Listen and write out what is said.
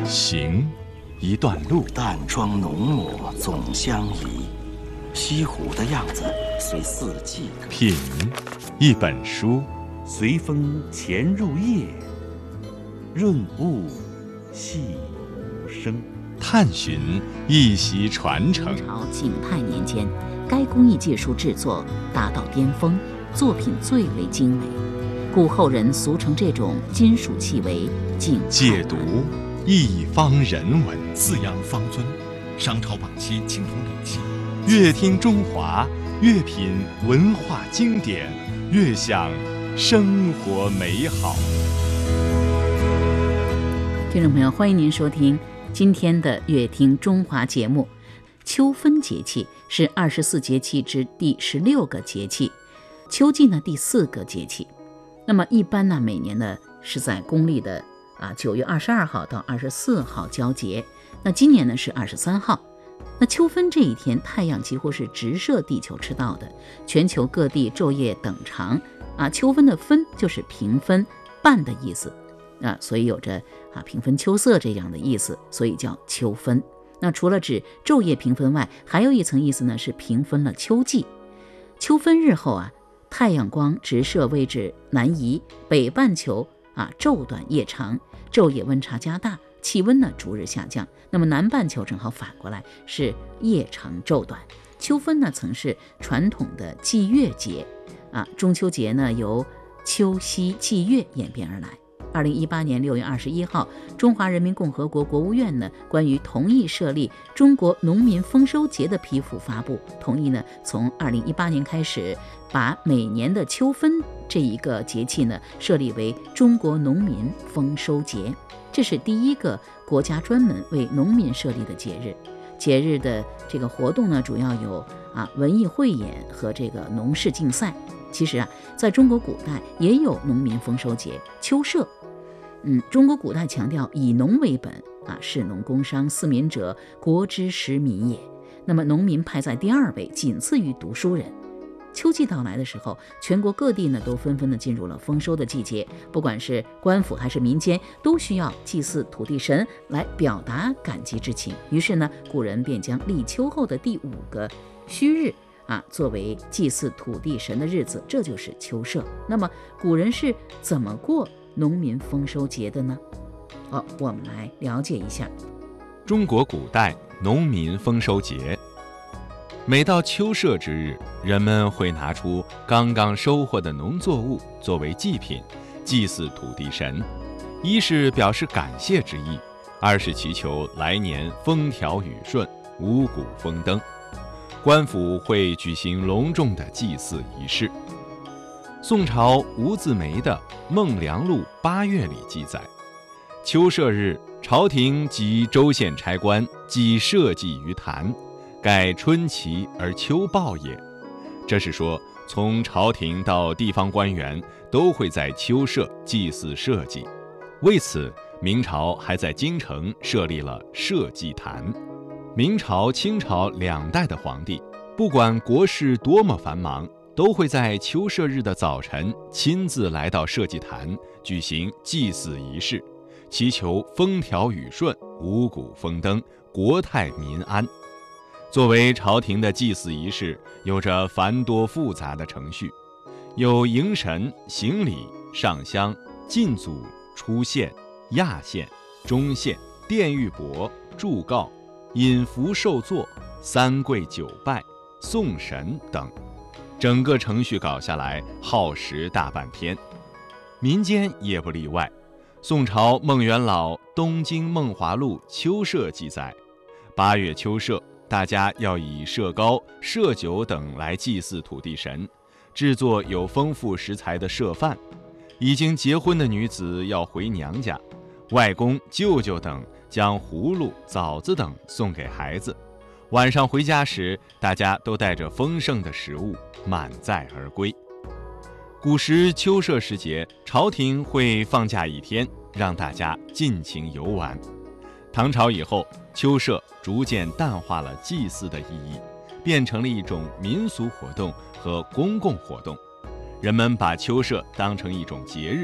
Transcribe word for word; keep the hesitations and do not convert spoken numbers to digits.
行，一段路。 淡妆浓抹总相宜，西湖的样子随四季可品，一本书。 随风潜入夜，润物细无声。 探寻，一袭传承。 明朝景泰年间，该工艺技术制作达到巅峰，作品最为精美，故后人俗称这种金属器为景泰解读，一方人文。 四羊方尊，商朝晚期青铜礼器。 越听中华，越品文化经典，越享生活美好。 听众朋友，欢迎您收听今天的乐听中华节目。秋分节气是二十四节气之第十六个节气，秋季呢第四个节气。那么一般呢，每年呢是在公历的啊九月二十二号到二十四号交节。那今年呢是二十三号。那秋分这一天，太阳几乎是直射地球赤道的，全球各地昼夜等长啊。秋分的分就是平分半的意思啊，所以有着啊平分秋色这样的意思，所以叫秋分。那除了指昼夜平分外，还有一层意思呢，是平分了秋季。秋分日后啊，太阳光直射位置南移，北半球啊昼短夜长，昼夜温差加大，气温呢逐日下降。那么南半球正好反过来，是夜长昼短。秋分呢曾是传统的祭月节啊，中秋节呢由秋夕祭月演变而来。二零一八年六月二十一号，中华人民共和国国务院呢关于同意设立中国农民丰收节的批复发布，同意呢从二零一八年开始，把每年的秋分这一个节气呢设立为中国农民丰收节，这是第一个国家专门为农民设立的节日。节日的这个活动呢，主要有啊文艺汇演和这个农事竞赛。其实啊，在中国古代也有农民丰收节秋社。嗯，中国古代强调以农为本啊，士农工商四民者，国之实民也。那么农民排在第二位，仅次于读书人。秋季到来的时候，全国各地呢都纷纷的进入了丰收的季节，不管是官府还是民间，都需要祭祀土地神来表达感激之情。于是呢，古人便将立秋后的第五个戌日啊作为祭祀土地神的日子，这就是秋社。那么古人是怎么过农民丰收节的呢？哦，我们来了解一下。 中国古代农民丰收节，每到秋社之日，人们会拿出刚刚收获的农作物作为祭品，祭祀土地神。一是表示感谢之意，二是祈求来年风调雨顺，五谷丰登。官府会举行隆重的祭祀仪式。宋朝吴自梅的《孟良录八月》里记载，秋社日，朝廷及州县差官祭社稷于坛，盖春祈而秋报也。这是说，从朝廷到地方官员都会在秋社祭祀社稷。为此，明朝还在京城设立了社稷坛。明朝、清朝两代的皇帝，不管国事多么繁忙，都会在秋社日的早晨亲自来到社稷坛举行祭祀仪式，祈求风调雨顺、五谷丰登、国泰民安。作为朝廷的祭祀仪式，有着繁多复杂的程序，有迎神、行礼、上香、进祖、出县、压县、中县、奠玉帛、祝告、引符受座、三跪九拜、送神等。整个程序搞下来耗时大半天。民间也不例外。宋朝孟元老《东京梦华录秋社》记载，八月秋社，大家要以社糕、社酒等来祭祀土地神，制作有丰富食材的社饭。已经结婚的女子要回娘家，外公、舅舅等将葫芦、枣子等送给孩子。晚上回家时，大家都带着丰盛的食物满载而归。古时秋社时节，朝廷会放假一天，让大家尽情游玩。唐朝以后，秋社逐渐淡化了祭祀的意义，变成了一种民俗活动和公共活动。人们把秋社当成一种节日，